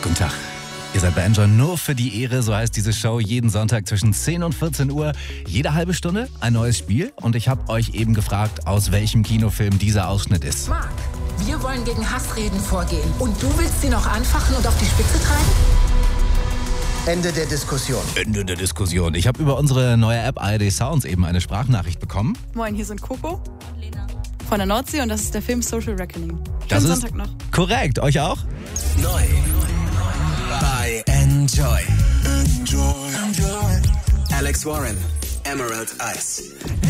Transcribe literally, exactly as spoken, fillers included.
Guten Tag. Ihr seid bei Enjoy nur für die Ehre, so heißt diese Show, jeden Sonntag zwischen zehn und vierzehn Uhr. Jede halbe Stunde ein neues Spiel und ich habe euch eben gefragt, aus welchem Kinofilm dieser Ausschnitt ist. Marc, wir wollen gegen Hassreden vorgehen und du willst sie noch anfachen und auf die Spitze treiben? Ende der Diskussion. Ende der Diskussion. Ich habe über unsere neue App A R D Sounds eben eine Sprachnachricht bekommen. Moin, hier sind Coco und Lena von der Nordsee und das ist der Film Social Reckoning. Das Schönen ist Sonntag noch. Korrekt, euch auch? Neu bei Enjoy. Enjoy. Enjoy. Alex Warren, Emerald Eyes.